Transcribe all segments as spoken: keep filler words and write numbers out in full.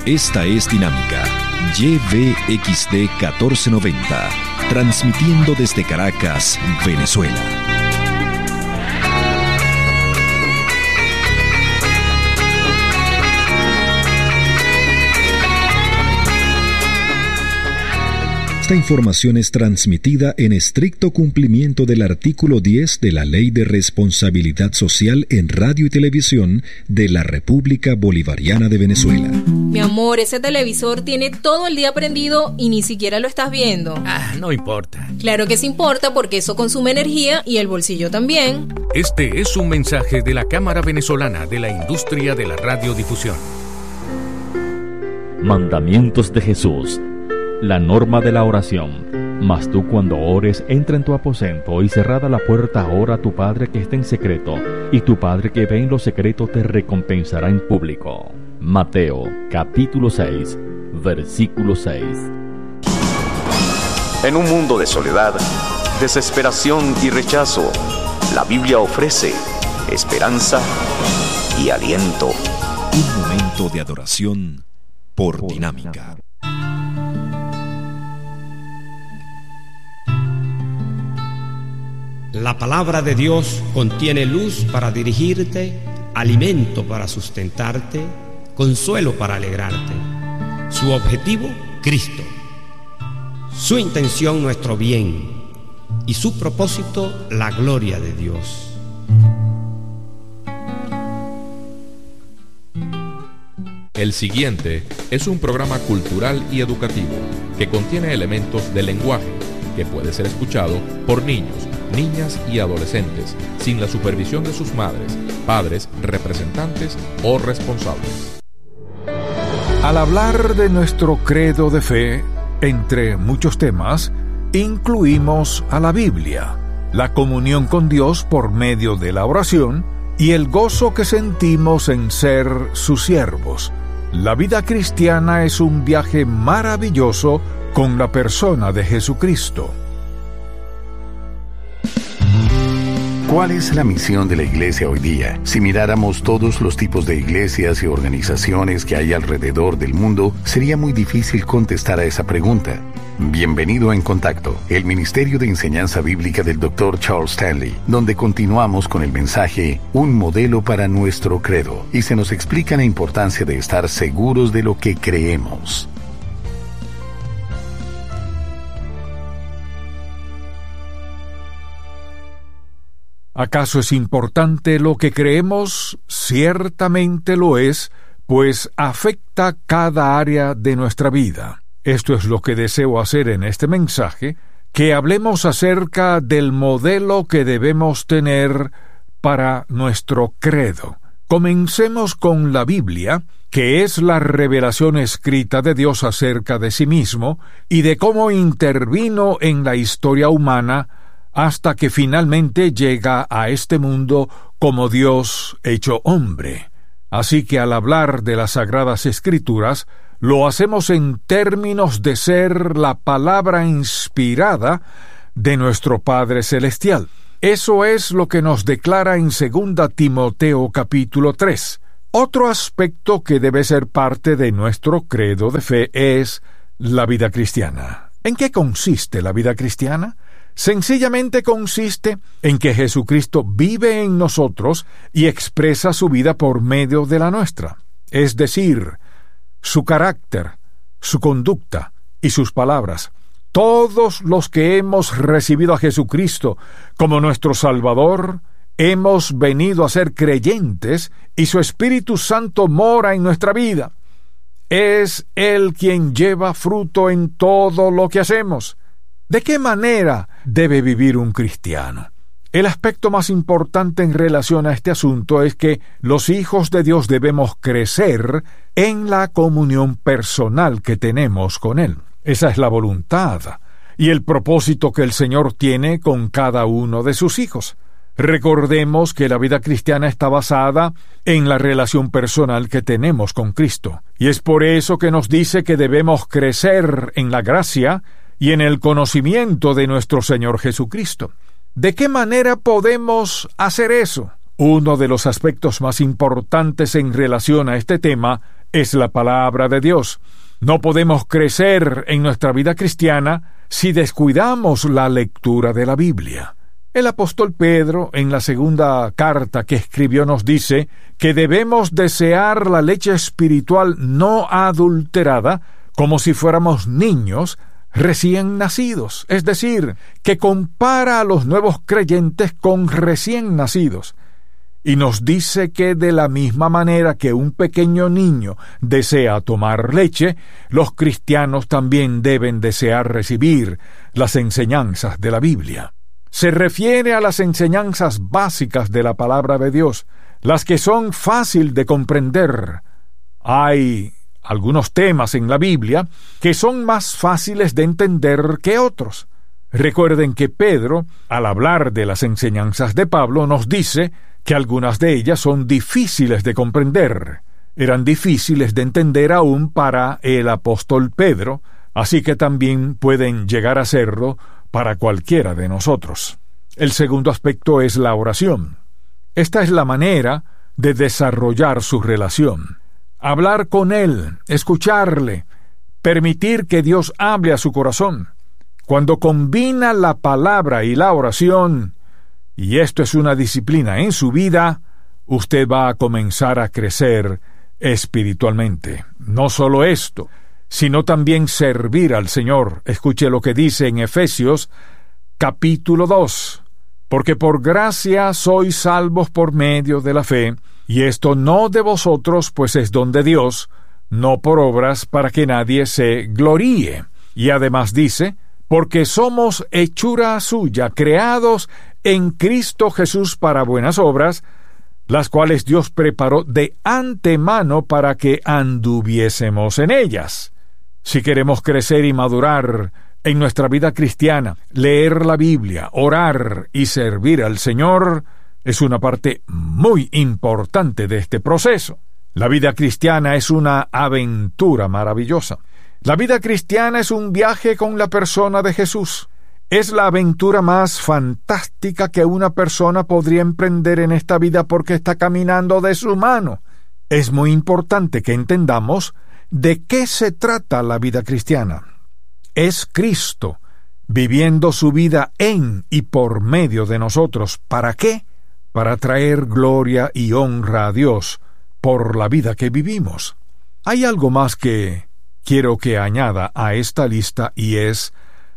Esta es Dinámica Y V X D catorce noventa, transmitiendo desde Caracas, Venezuela. Esta información es transmitida en estricto cumplimiento del artículo diez de la Ley de Responsabilidad Social en Radio y Televisión de la República Bolivariana de Venezuela. Mi amor, ese televisor tiene todo el día prendido y ni siquiera lo estás viendo. Ah, no importa. Claro que sí importa, porque eso consume energía y el bolsillo también. Este es un mensaje de la Cámara Venezolana de la Industria de la Radiodifusión. Mandamientos de Jesús. La norma de la oración. Mas tú, cuando ores, entra en tu aposento y cerrada la puerta, ora a tu Padre que está en secreto, y tu Padre que ve en lo secreto te recompensará en público. Mateo, capítulo seis, versículo seis. En un mundo de soledad, desesperación y rechazo, la Biblia ofrece esperanza y aliento. Un momento de adoración por Dinámica. La palabra de Dios contiene luz para dirigirte, alimento para sustentarte, consuelo para alegrarte. Su objetivo, Cristo. Su intención, nuestro bien. Y su propósito, la gloria de Dios. El siguiente es un programa cultural y educativo que contiene elementos del lenguaje que puede ser escuchado por niños, niñas y adolescentes, sin la supervisión de sus madres, padres, representantes o responsables. Al hablar de nuestro credo de fe, entre muchos temas, incluimos a la Biblia, la comunión con Dios por medio de la oración y el gozo que sentimos en ser sus siervos. La vida cristiana es un viaje maravilloso con la persona de Jesucristo. ¿Cuál es la misión de la iglesia hoy día? Si miráramos todos los tipos de iglesias y organizaciones que hay alrededor del mundo, sería muy difícil contestar a esa pregunta. Bienvenido a En Contacto, el Ministerio de Enseñanza Bíblica del doctor Charles Stanley, donde continuamos con el mensaje Un modelo para nuestro credo, y se nos explica la importancia de estar seguros de lo que creemos. ¿Acaso es importante lo que creemos? Ciertamente lo es, pues afecta cada área de nuestra vida. Esto es lo que deseo hacer en este mensaje, que hablemos acerca del modelo que debemos tener para nuestro credo. Comencemos con la Biblia, que es la revelación escrita de Dios acerca de sí mismo y de cómo intervino en la historia humana hasta que finalmente llega a este mundo como Dios hecho hombre. Así que al hablar de las Sagradas Escrituras, lo hacemos en términos de ser la palabra inspirada de nuestro Padre Celestial. Eso es lo que nos declara en segunda Timoteo capítulo tres. Otro aspecto que debe ser parte de nuestro credo de fe es la vida cristiana. ¿En qué consiste la vida cristiana? Sencillamente consiste en que Jesucristo vive en nosotros y expresa su vida por medio de la nuestra, es decir, su carácter, su conducta y sus palabras. Todos los que hemos recibido a Jesucristo como nuestro Salvador, hemos venido a ser creyentes y su Espíritu Santo mora en nuestra vida. Es Él quien lleva fruto en todo lo que hacemos. ¿De qué manera debe vivir un cristiano? El aspecto más importante en relación a este asunto es que los hijos de Dios debemos crecer en la comunión personal que tenemos con Él. Esa es la voluntad y el propósito que el Señor tiene con cada uno de sus hijos. Recordemos que la vida cristiana está basada en la relación personal que tenemos con Cristo, y es por eso que nos dice que debemos crecer en la gracia y en el conocimiento de nuestro Señor Jesucristo. ¿De qué manera podemos hacer eso? Uno de los aspectos más importantes en relación a este tema es la palabra de Dios. No podemos crecer en nuestra vida cristiana si descuidamos la lectura de la Biblia. El apóstol Pedro, en la segunda carta que escribió, nos dice que debemos desear la leche espiritual no adulterada como si fuéramos niños recién nacidos, es decir, que compara a los nuevos creyentes con recién nacidos. Y nos dice que de la misma manera que un pequeño niño desea tomar leche, los cristianos también deben desear recibir las enseñanzas de la Biblia. Se refiere a las enseñanzas básicas de la palabra de Dios, las que son fácil de comprender. Hay algunos temas en la Biblia que son más fáciles de entender que otros. Recuerden que Pedro, al hablar de las enseñanzas de Pablo, nos dice que algunas de ellas son difíciles de comprender. Eran difíciles de entender aún para el apóstol Pedro, así que también pueden llegar a serlo para cualquiera de nosotros. El segundo aspecto es la oración. Esta es la manera de desarrollar su relación. Hablar con Él, escucharle, permitir que Dios hable a su corazón. Cuando combina la palabra y la oración, y esto es una disciplina en su vida, usted va a comenzar a crecer espiritualmente. No solo esto, sino también servir al Señor. Escuche lo que dice en Efesios capítulo dos. Porque por gracia sois salvos por medio de la fe, y esto no de vosotros, pues es don de Dios, no por obras, para que nadie se gloríe. Y además dice, porque somos hechura suya, creados en Cristo Jesús para buenas obras, las cuales Dios preparó de antemano para que anduviésemos en ellas. Si queremos crecer y madurar en nuestra vida cristiana, leer la Biblia, orar y servir al Señor es una parte muy importante de este proceso. La vida cristiana es una aventura maravillosa. La vida cristiana es un viaje con la persona de Jesús. Es la aventura más fantástica que una persona podría emprender en esta vida porque está caminando de su mano. Es muy importante que entendamos de qué se trata la vida cristiana. Es Cristo viviendo su vida en y por medio de nosotros. ¿Para qué? Para traer gloria y honra a Dios por la vida que vivimos. Hay algo más que quiero que añada a esta lista y es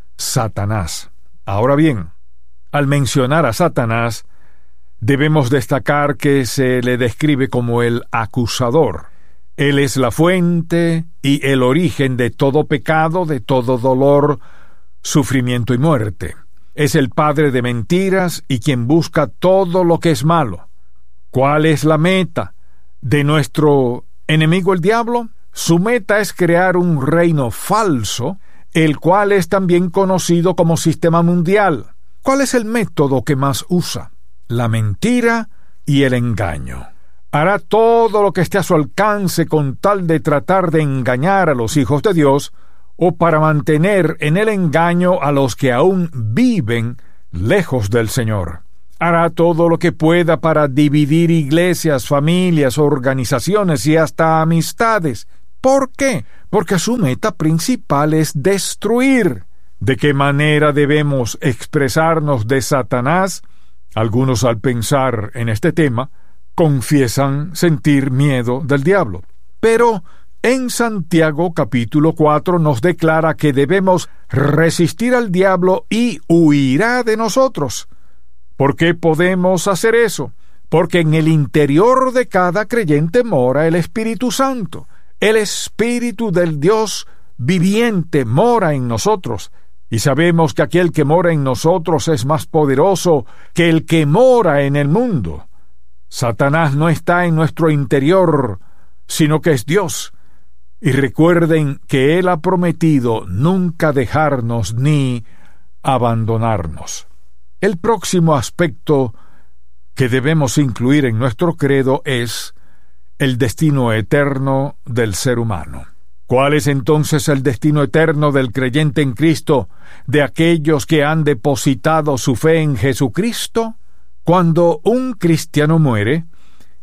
Satanás. Ahora bien, al mencionar a Satanás, debemos destacar que se le describe como el acusador. Él es la fuente y el origen de todo pecado, de todo dolor, sufrimiento y muerte. Es el padre de mentiras y quien busca todo lo que es malo. ¿Cuál es la meta de nuestro enemigo el diablo? Su meta es crear un reino falso, el cual es también conocido como sistema mundial. ¿Cuál es el método que más usa? La mentira y el engaño. Hará todo lo que esté a su alcance con tal de tratar de engañar a los hijos de Dios o para mantener en el engaño a los que aún viven lejos del Señor. Hará todo lo que pueda para dividir iglesias, familias, organizaciones y hasta amistades. ¿Por qué? Porque su meta principal es destruir. ¿De qué manera debemos expresarnos de Satanás? Algunos, al pensar en este tema, confiesan sentir miedo del diablo. Pero en Santiago capítulo cuatro nos declara que debemos resistir al diablo y huirá de nosotros. ¿Por qué podemos hacer eso? Porque en el interior de cada creyente mora el Espíritu Santo. El Espíritu del Dios viviente mora en nosotros. Y sabemos que aquel que mora en nosotros es más poderoso que el que mora en el mundo. Satanás no está en nuestro interior, sino que es Dios. Y recuerden que Él ha prometido nunca dejarnos ni abandonarnos. El próximo aspecto que debemos incluir en nuestro credo es el destino eterno del ser humano. ¿Cuál es entonces el destino eterno del creyente en Cristo, de aquellos que han depositado su fe en Jesucristo? Cuando un cristiano muere,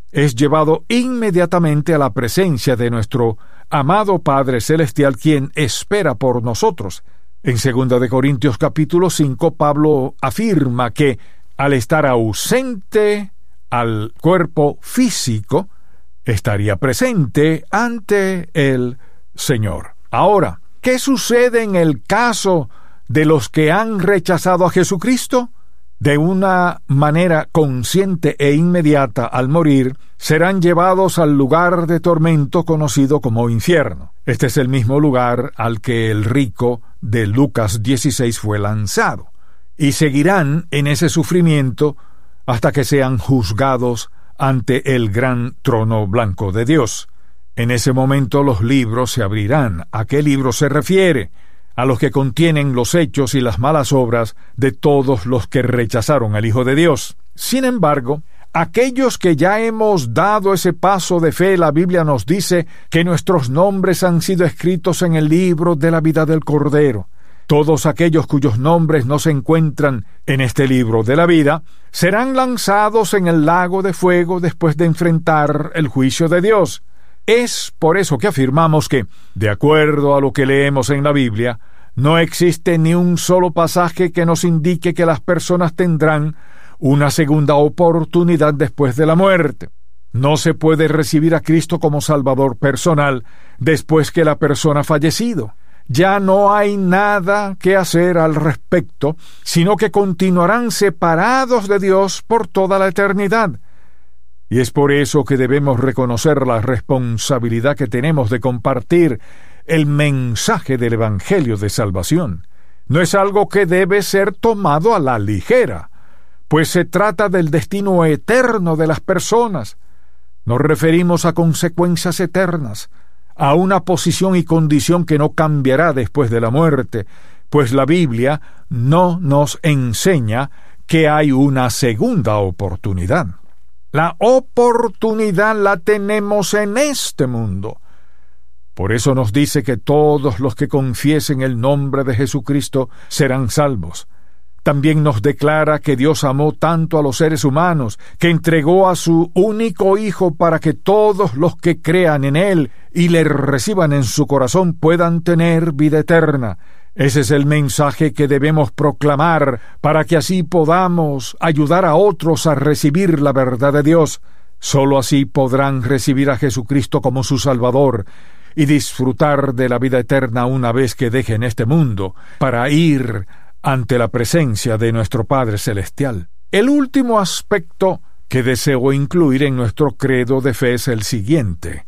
es llevado inmediatamente a la presencia de nuestro amado Padre Celestial, quien espera por nosotros. En segunda de Corintios capítulo cinco, Pablo afirma que al estar ausente al cuerpo físico, estaría presente ante el Señor. Ahora, ¿qué sucede en el caso de los que han rechazado a Jesucristo? De una manera consciente e inmediata, al morir, serán llevados al lugar de tormento conocido como infierno. Este es el mismo lugar al que el rico de Lucas dieciséis fue lanzado, y seguirán en ese sufrimiento hasta que sean juzgados ante el gran trono blanco de Dios. En ese momento los libros se abrirán. ¿A qué libro se refiere? A los que contienen los hechos y las malas obras de todos los que rechazaron al Hijo de Dios. Sin embargo, aquellos que ya hemos dado ese paso de fe, la Biblia nos dice que nuestros nombres han sido escritos en el libro de la vida del Cordero. Todos aquellos cuyos nombres no se encuentran en este libro de la vida serán lanzados en el lago de fuego después de enfrentar el juicio de Dios. Es por eso que afirmamos que, de acuerdo a lo que leemos en la Biblia, no existe ni un solo pasaje que nos indique que las personas tendrán una segunda oportunidad después de la muerte. No se puede recibir a Cristo como Salvador personal después que la persona ha fallecido. Ya no hay nada que hacer al respecto, sino que continuarán separados de Dios por toda la eternidad. Y es por eso que debemos reconocer la responsabilidad que tenemos de compartir el mensaje del Evangelio de salvación. No es algo que debe ser tomado a la ligera, pues se trata del destino eterno de las personas. Nos referimos a consecuencias eternas, a una posición y condición que no cambiará después de la muerte, pues la Biblia no nos enseña que hay una segunda oportunidad. La oportunidad la tenemos en este mundo. Por eso nos dice que todos los que confiesen el nombre de Jesucristo serán salvos. También nos declara que Dios amó tanto a los seres humanos, que entregó a su único Hijo para que todos los que crean en Él y le reciban en su corazón puedan tener vida eterna. Ese es el mensaje que debemos proclamar para que así podamos ayudar a otros a recibir la verdad de Dios. Solo así podrán recibir a Jesucristo como su Salvador y disfrutar de la vida eterna una vez que dejen este mundo para ir ante la presencia de nuestro Padre Celestial. El último aspecto que deseo incluir en nuestro credo de fe es el siguiente: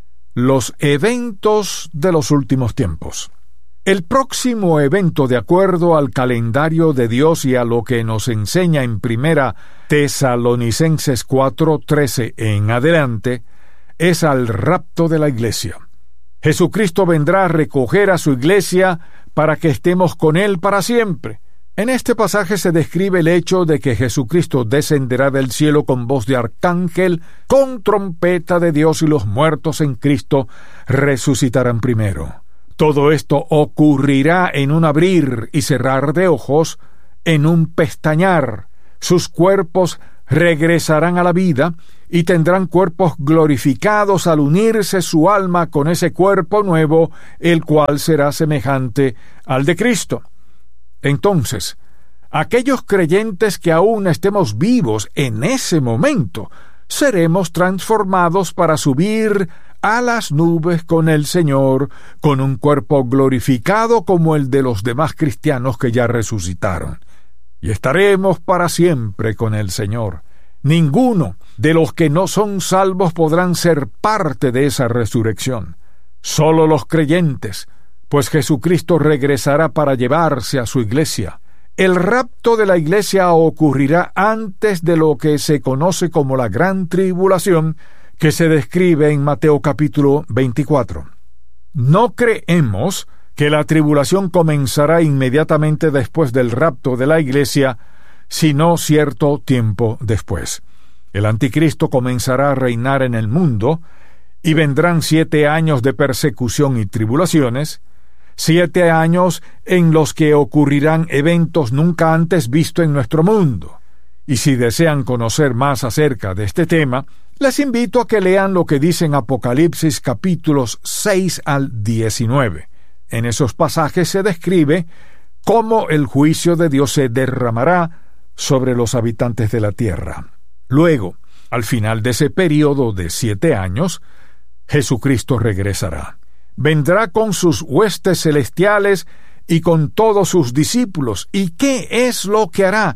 los eventos de los últimos tiempos. El próximo evento, de acuerdo al calendario de Dios y a lo que nos enseña en Primera Tesalonicenses cuatro trece en adelante, es al rapto de la iglesia. Jesucristo vendrá a recoger a su iglesia para que estemos con Él para siempre. En este pasaje se describe el hecho de que Jesucristo descenderá del cielo con voz de arcángel, con trompeta de Dios, y los muertos en Cristo resucitarán primero. Todo esto ocurrirá en un abrir y cerrar de ojos, en un pestañear. Sus cuerpos regresarán a la vida y tendrán cuerpos glorificados al unirse su alma con ese cuerpo nuevo, el cual será semejante al de Cristo. Entonces, aquellos creyentes que aún estemos vivos en ese momento, seremos transformados para subir a las nubes con el Señor, con un cuerpo glorificado como el de los demás cristianos que ya resucitaron. Y estaremos para siempre con el Señor. Ninguno de los que no son salvos podrán ser parte de esa resurrección. Solo los creyentes, pues Jesucristo regresará para llevarse a su iglesia. El rapto de la iglesia ocurrirá antes de lo que se conoce como la gran tribulación, que se describe en Mateo capítulo veinticuatro. No creemos que la tribulación comenzará inmediatamente después del rapto de la iglesia, sino cierto tiempo después. El anticristo comenzará a reinar en el mundo, y vendrán siete años de persecución y tribulaciones, siete años en los que ocurrirán eventos nunca antes vistos en nuestro mundo. Y si desean conocer más acerca de este tema, les invito a que lean lo que dice en Apocalipsis capítulos seis al diecinueve. En esos pasajes se describe cómo el juicio de Dios se derramará sobre los habitantes de la tierra. Luego, al final de ese período de siete años, Jesucristo regresará. Vendrá con sus huestes celestiales y con todos sus discípulos. ¿Y qué es lo que hará?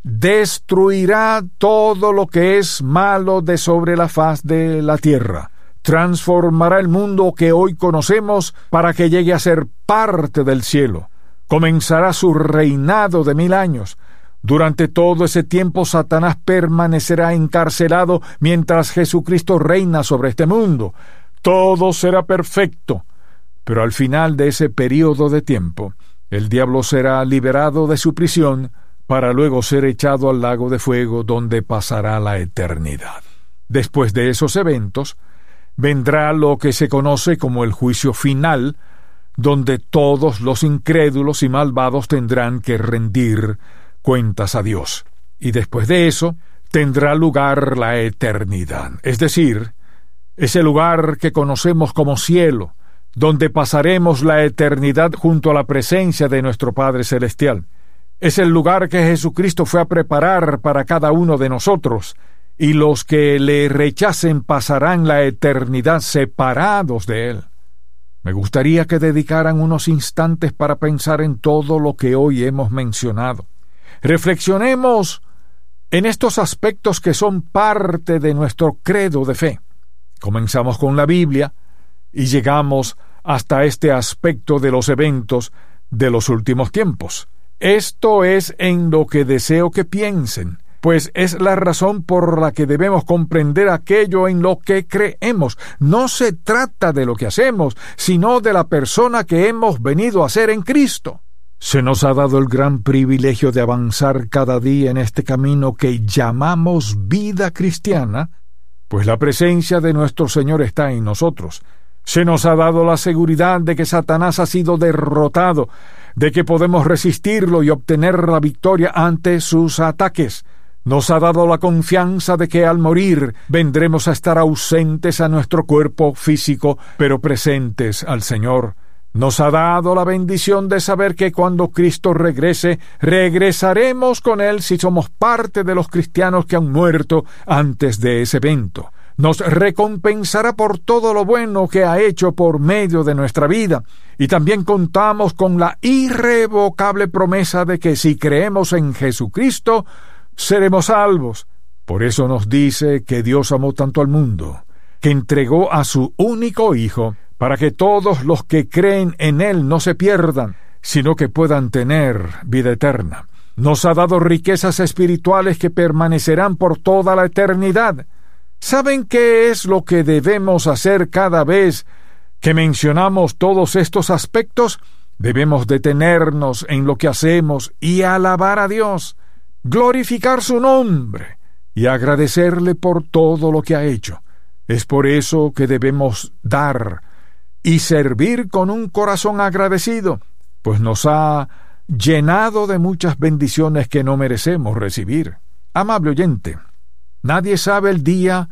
Destruirá todo lo que es malo de sobre la faz de la tierra. Transformará el mundo que hoy conocemos para que llegue a ser parte del cielo. Comenzará su reinado de mil años. Durante todo ese tiempo Satanás permanecerá encarcelado mientras Jesucristo reina sobre este mundo. Todo será perfecto. Pero al final de ese período de tiempo, el diablo será liberado de su prisión para luego ser echado al lago de fuego donde pasará la eternidad. Después de esos eventos, vendrá lo que se conoce como el juicio final, donde todos los incrédulos y malvados tendrán que rendir cuentas a Dios. Y después de eso, tendrá lugar la eternidad, es decir, ese lugar que conocemos como cielo, donde pasaremos la eternidad junto a la presencia de nuestro Padre Celestial. Es el lugar que Jesucristo fue a preparar para cada uno de nosotros, y los que le rechacen pasarán la eternidad separados de Él. Me gustaría que dedicaran unos instantes para pensar en todo lo que hoy hemos mencionado. Reflexionemos en estos aspectos que son parte de nuestro credo de fe. Comenzamos con la Biblia y llegamos hasta este aspecto de los eventos de los últimos tiempos. Esto es en lo que deseo que piensen, pues es la razón por la que debemos comprender aquello en lo que creemos. No se trata de lo que hacemos, sino de la persona que hemos venido a ser en Cristo. Se nos ha dado el gran privilegio de avanzar cada día en este camino que llamamos vida cristiana, pues la presencia de nuestro Señor está en nosotros. Se nos ha dado la seguridad de que Satanás ha sido derrotado, de que podemos resistirlo y obtener la victoria ante sus ataques. Nos ha dado la confianza de que al morir vendremos a estar ausentes a nuestro cuerpo físico, pero presentes al Señor. Nos ha dado la bendición de saber que cuando Cristo regrese, regresaremos con Él si somos parte de los cristianos que han muerto antes de ese evento. Nos recompensará por todo lo bueno que ha hecho por medio de nuestra vida. Y también contamos con la irrevocable promesa de que si creemos en Jesucristo, seremos salvos. Por eso nos dice que Dios amó tanto al mundo, que entregó a su único Hijo, para que todos los que creen en Él no se pierdan, sino que puedan tener vida eterna. Nos ha dado riquezas espirituales que permanecerán por toda la eternidad. ¿Saben qué es lo que debemos hacer cada vez que mencionamos todos estos aspectos? Debemos detenernos en lo que hacemos y alabar a Dios, glorificar su nombre y agradecerle por todo lo que ha hecho. Es por eso que debemos dar y servir con un corazón agradecido, pues nos ha llenado de muchas bendiciones que no merecemos recibir. Amable oyente, nadie sabe el día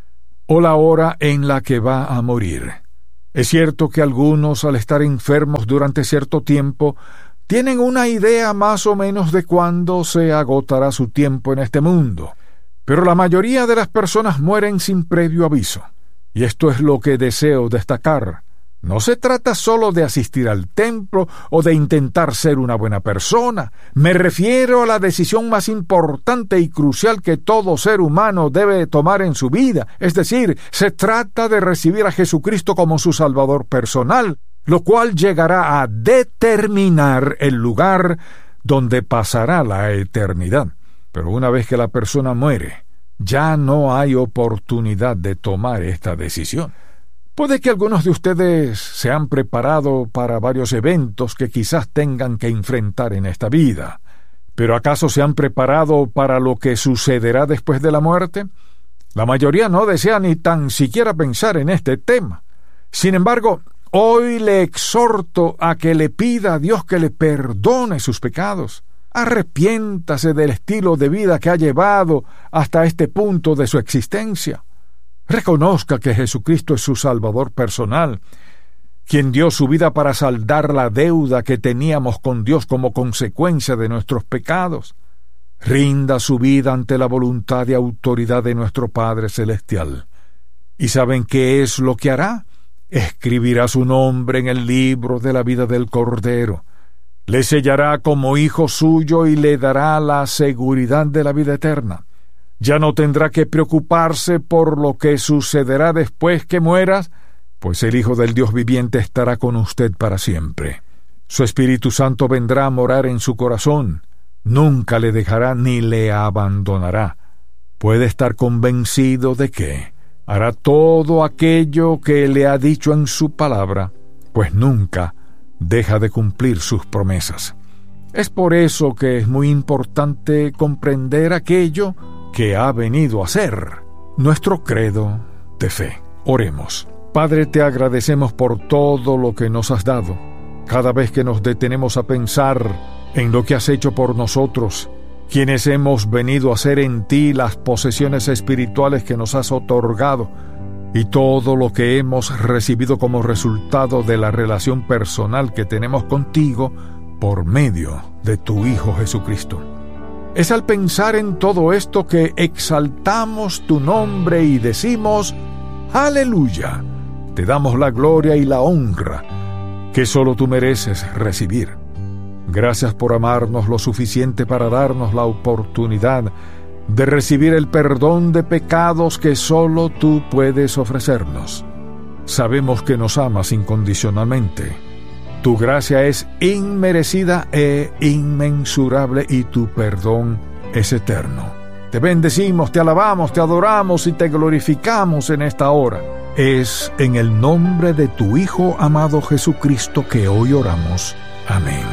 o la hora en la que va a morir. Es cierto que algunos, al estar enfermos durante cierto tiempo, tienen una idea más o menos de cuándo se agotará su tiempo en este mundo, pero la mayoría de las personas mueren sin previo aviso. Y esto es lo que deseo destacar. No se trata solo de asistir al templo o de intentar ser una buena persona. Me refiero a la decisión más importante y crucial que todo ser humano debe tomar en su vida. Es decir, se trata de recibir a Jesucristo como su Salvador personal, lo cual llegará a determinar el lugar donde pasará la eternidad. Pero una vez que la persona muere, ya no hay oportunidad de tomar esta decisión. Puede que algunos de ustedes se han preparado para varios eventos que quizás tengan que enfrentar en esta vida, pero ¿acaso se han preparado para lo que sucederá después de la muerte? La mayoría no desea ni tan siquiera pensar en este tema. Sin embargo, hoy le exhorto a que le pida a Dios que le perdone sus pecados, Arrepiéntase del estilo de vida que ha llevado hasta este punto de su existencia. Reconozca que Jesucristo es su Salvador personal, quien dio su vida para saldar la deuda que teníamos con Dios como consecuencia de nuestros pecados. Rinda su vida ante la voluntad y autoridad de nuestro Padre Celestial. ¿Y saben qué es lo que hará? Escribirá su nombre en el libro de la vida del Cordero. Le sellará como hijo suyo y le dará la seguridad de la vida eterna. Ya no tendrá que preocuparse por lo que sucederá después que mueras, pues el Hijo del Dios viviente estará con usted para siempre. Su Espíritu Santo vendrá a morar en su corazón. Nunca le dejará ni le abandonará. Puede estar convencido de que hará todo aquello que le ha dicho en su palabra, pues nunca deja de cumplir sus promesas. Es por eso que es muy importante comprender aquello que ha venido a ser nuestro credo de fe. Oremos. Padre, te agradecemos por todo lo que nos has dado. Cada vez que nos detenemos a pensar en lo que has hecho por nosotros, quienes hemos venido a ser en ti las posesiones espirituales que nos has otorgado, y todo lo que hemos recibido como resultado de la relación personal que tenemos contigo por medio de tu Hijo Jesucristo. Es al pensar en todo esto que exaltamos tu nombre y decimos: ¡Aleluya! Te damos la gloria y la honra que solo tú mereces recibir. Gracias por amarnos lo suficiente para darnos la oportunidad de recibir el perdón de pecados que solo tú puedes ofrecernos. Sabemos que nos amas incondicionalmente. Tu gracia es inmerecida e inmensurable y tu perdón es eterno. Te bendecimos, te alabamos, te adoramos y te glorificamos en esta hora. Es en el nombre de tu Hijo amado Jesucristo que hoy oramos. Amén.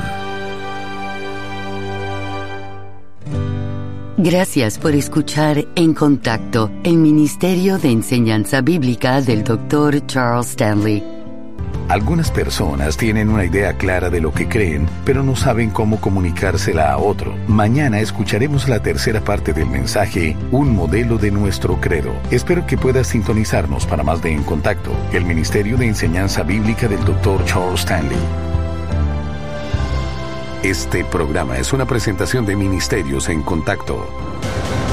Gracias por escuchar En Contacto, el Ministerio de Enseñanza Bíblica del doctor Charles Stanley. Algunas personas tienen una idea clara de lo que creen, pero no saben cómo comunicársela a otro. Mañana escucharemos la tercera parte del mensaje, Un modelo de nuestro credo. Espero que puedas sintonizarnos para más de En Contacto, el Ministerio de Enseñanza Bíblica del doctor Charles Stanley. Este programa es una presentación de Ministerios en Contacto.